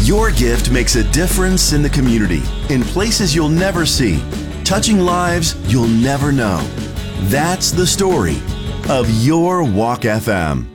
Your gift makes a difference in the community, in places you'll never see, touching lives you'll never know. That's the story of Your Walk FM.